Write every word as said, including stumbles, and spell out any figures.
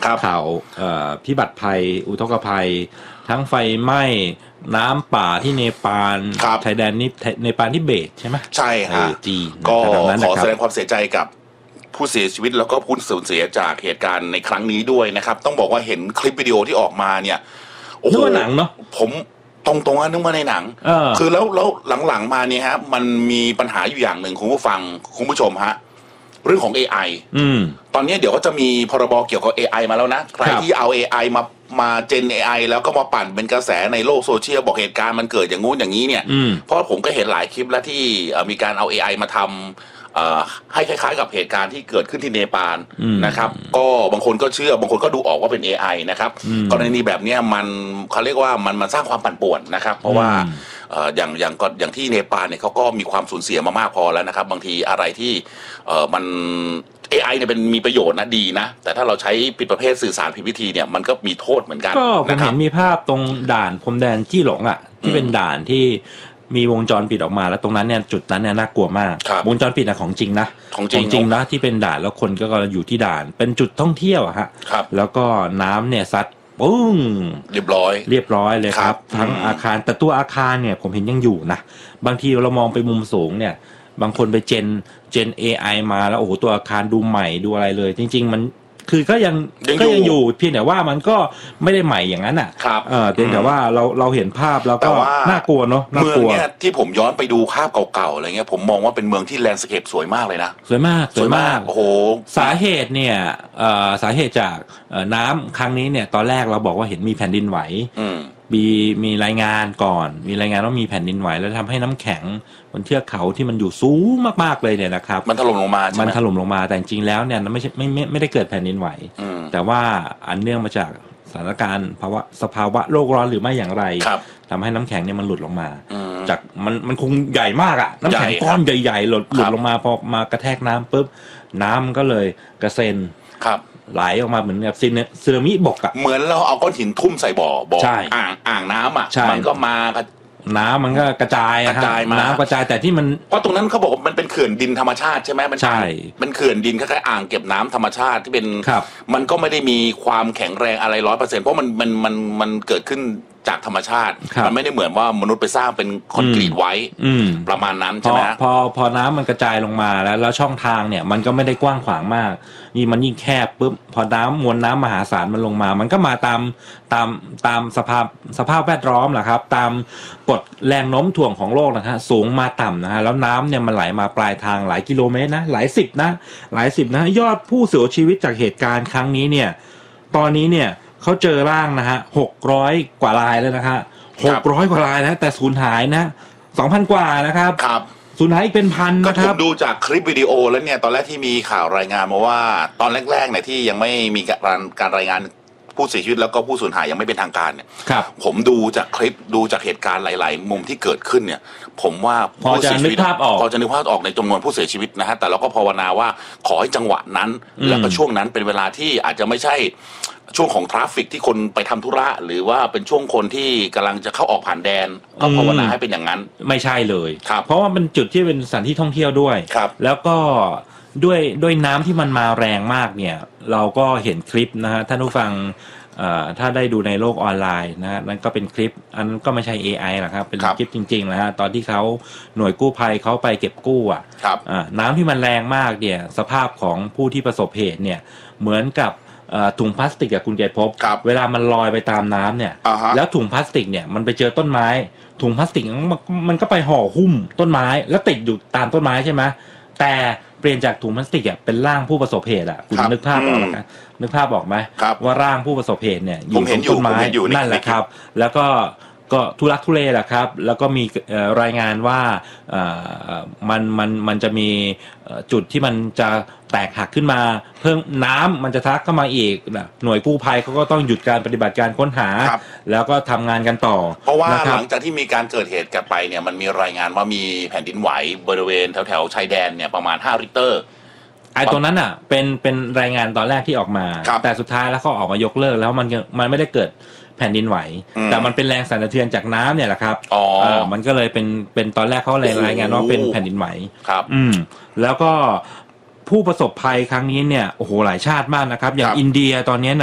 ข่าวพิบัติภัยอุทกภัยทั้งไฟไหม้น้ำป่าที่เนปาลชายแดนนี้เนปาลที่เบตใช่ไหมใช่ฮะจีนก็ขอแสดงความเสียใจกับผู้เสียชีวิตแล้วก็ผู้สูญเสียจากเหตุการณ์ในครั้งนี้ด้วยนะครับต้องบอกว่าเห็นคลิปวิดีโอที่ออกมาเนี่ยโอ้โหหนังเนาะผมตรงๆนึกมาในหนังคือแล้วแล้วหลังๆมาเนี่ยฮะมันมีปัญหาอยู่อย่างหนึ่งคุณผู้ฟังคุณผู้ชมฮะเรื่องของ เอ ไออืมตอนนี้เดี๋ยวก็จะมีพรบเกี่ยวกับ เอ ไอ มาแล้วนะใครที่เอา เอ ไอ มามาเจน เอ ไอ แล้วก็มาปั่นเป็นกระแสในโลกโซเชียลบอกเหตุการณ์มันเกิดอย่างงู้นอย่างนี้เนี่ยเพราะผมก็เห็นหลายคลิปแล้วที่มีการเอา เอ ไอ มาทำให้คล้ายๆกับเหตุการณ์ที่เกิดขึ้นที่เนปาลนะครับก็บางคนก็เชื่อบางคนก็ดูออกว่าเป็น เอ ไอ นะครับกรณีแบบนี้มันเขาเรียกว่ามันมันสร้างความปั่นป่วนนะครับเพราะว่าอย่างอย่างก็อย่างที่เนปาลเนี่ยเขาก็มีความสูญเสียมามากพอแล้วนะครับบางทีอะไรที่มัน เอ ไอ เนี่ยเป็นมีประโยชน์นะดีนะแต่ถ้าเราใช้ผิดประเภทสื่อสารผิดวิธีเนี่ยมันก็มีโทษเหมือนกันก็ผมเห็นมีภาพตรงด่านพรมแดนจี้หลงอ่ะที่เป็นด่านที่มีวงจรปิดออกมาแล้วตรงนั้นเนี่ยจุดนั้นเนี่ยน่ากลัวมากวงจรปิดนะของจริงนะของจริงจริงนะที่เป็นด่านแล้วคนก็อยู่ที่ด่านเป็นจุดท่องเที่ยวอะฮะแล้วก็น้ำเนี่ยซัดปุ้งเรียบร้อยเรียบร้อยเลยครับทั้งอาคารแต่ตัวอาคารเนี่ยผมเห็นยังอยู่นะบางทีเรามองไปมุมสูงเนี่ยบางคนไปเจนเจน เอ ไอ มาแล้วโอ้โหตัวอาคารดูใหม่ดูอะไรเลยจริงๆมันคือก็ยังก็ยังอยู่เพียงแต่ว่ามันก็ไม่ได้ใหม่อย่างนั้นอ่ะเออเพียงแต่ว่าเราเราเห็นภาพแล้วก็น่ากลัวเนาะเมืองเนี่ยที่ผมย้อนไปดูภาพเก่าๆอะไรเงี้ยผมมองว่าเป็นเมืองที่แลนด์สเคปสวยมากเลยนะสวยมากสวยมากโอ้โหสาเหตุเนี่ยสาเหตุจากน้ำครั้งนี้เนี่ยตอนแรกเราบอกว่าเห็นมีแผ่นดินไหวมีมีรายงานก่อนมีรายงานว่ามีแผ่นดินไหวแล้วทำให้น้ำแข็งบนเทือกเขาที่มันอยู่สูงมากๆเลยเนี่ยนะครับมันถล่มลงมาใช่ไหมมันถล่มลงมาแต่จริงๆแล้วเนี่ยไม่ใช่ไม่ไม่ไม่ได้เกิดแผ่นดินไหวแต่ว่าอันเนื่องมาจากสถานการณ์ภาวะสภาวะโลกร้อนหรือไม่อย่างไรทำให้น้ำแข็งเนี่ยมันหลุดลงมาจากมันมันคงใหญ่มากอ่ะน้ำแข็งก้อนใหญ่ๆหลุดหลุดลงมาพอมากระแทกน้ำปุ๊บน้ำก็เลยกระเซ็นไหลออกมาเหมือนแบบสึนามิบกอ่ะเหมือนเราเอาก้อนหินทุ่มใส่บ่อบ่ออ่างอ่างน้ำอ่ะมันก็มาน้ำมันก็กระจายกระจายมาน้ำกระจายแต่ที่มันเพราะตรงนั้นเขาบอกว่ามันเป็นเขื่อนดินธรรมชาติใช่ไหมมันใช่มันเขื่อนดินคล้ายๆอ่างเก็บน้ำธรรมชาติที่เป็นมันก็ไม่ได้มีความแข็งแรงอะไรร้อยเปอร์เซ็นต์เพราะมันมันมันมันเกิดขึ้นจากธรรมชาติมันไม่ได้เหมือนว่ามนุษย์ไปสร้างเป็นคอนกรีตไว้ประมาณนั้นใช่ไหมพอพอน้ำมันกระจายลงมาแล้วแล้วช่องทางเนี่ยมันก็ไม่ได้กว้างขวางมากนี่มันยิ่งแคบปุ๊บพอน้ำมวลน้ำมหาศาลมันลงมามันก็มาตามตามตามสภาพสภาพแวดล้อมแหละครับตามกฎแรงโน้มถ่วงของโลกนะฮะสูงมาต่ำนะฮะแล้วน้ำเนี่ยมันไหลมาปลายทางหลายกิโลเมตรนะหลายสิบนะหลายสิบนะยอดผู้เสียชีวิตจากเหตุการณ์ครั้งนี้เนี่ยตอนนี้เนี่ยเขาเจอร่างนะฮะหกร้อยกว่ารายแล้วนะฮะหกร้อยกว่ารายนะแต่สูญหายนะ สองพัน กว่านะครับครับสูญหายอีกเป็นพันนะครับก็ผมดูจากคลิปวิดีโอแล้วเนี่ยตอนแรกที่มีข่าวรายงานมาว่าตอนแรกๆเนี่ยที่ยังไม่มีการการรายงานผู้เสียชีวิตแล้วก็ผู้สูญหายยังไม่เป็นทางการเนี่ยผมดูจากคลิปดูจากเหตุการณ์หลายๆมุมที่เกิดขึ้นเนี่ยผมว่าผู้เสียชีวิตพอจะนึกภาพออกในจำนวนผู้เสียชีวิตนะฮะแต่เราก็ภาวนาว่าขอให้จังหวะนั้นแล้วก็ช่วงนั้นเป็นเวลาที่อาจจะไม่ใช่ช่วงของทราฟฟิกที่คนไปทำธุระหรือว่าเป็นช่วงคนที่กำลังจะเข้าออกผ่านแดนก็ภาวนาให้เป็นอย่างนั้นไม่ใช่เลยเพราะว่าเป็นจุดที่เป็นสถานที่ท่องเที่ยวด้วยแล้วก็ด้วยด้วยน้ำที่มันมาแรงมากเนี่ยเราก็เห็นคลิปนะฮะท่านผู้ฟังถ้าได้ดูในโลกออนไลน์นะนั่นก็เป็นคลิปอันนั้นก็ไม่ใช่ เอ ไอ หรอกครับเป็นคลิปจริงๆนะฮะตอนที่เขาหน่วยกู้ภัยเขาไปเก็บกู้อ่ะน้ำที่มันแรงมากเนี่ยสภาพของผู้ที่ประสบเหตุเนี่ยเหมือนกับถุงพลาสติกกับคุณเกศภพเวลามันลอยไปตามน้ำเนี่ย uh-huh. แล้วถุงพลาสติกเนี่ยมันไปเจอต้นไม้ถุงพลาสติกมันก็ไปห่อหุ้มต้นไม้แล้วติดอยู่ตามต้นไม้ใช่ไหมแต่เปลี่ยนจากถุงพลาสติกอ่ะเป็นร่างผู้ประสบเหตุอ่ะคุณนึกภาพออกไหมนึกภาพออกไหมว่าร่างผู้ประสบเหตุเนี่ยอยู่บนต้นไม้นั่นแหละครับแล้วก็ก็ทุลักทุเลแหละครับแล้วก็มีรายงานว่ามันมันมันจะมีจุดที่มันจะแตกหักขึ้นมาเพิ่มน้ำมันจะทักเข้ามาอีกหน่วยกู้ภัยเขาก็ต้องหยุดการปฏิบัติการค้นหาแล้วก็ทำงานกันต่อเพราะว่าหลังจากที่มีการเกิดเหตุกันไปเนี่ยมันมีรายงานว่ามีแผ่นดินไหวบริเวณแถวแถวชายแดนเนี่ยประมาณห้าริกเตอร์ไอ้ตรงนั้นอ่ะเป็นเป็นรายงานตอนแรกที่ออกมาแต่สุดท้ายแล้วเขาออกมายกเลิกแล้วมันมันไม่ได้เกิดแผ่นดินไหวแต่มันเป็นแรงสั่นสะเทือนจากน้ำเนี่ยแหละครับอ๋อมันก็เลยเป็นเป็นตอนแรกเขาเลยรายงานว่าเป็นแผ่นดินไหวครับอืมแล้วก็ผู้ประสบภัยครั้งนี้เนี่ยโอ้โหหลายชาติมากนะครับอย่างอินเดียตอนนี้นะ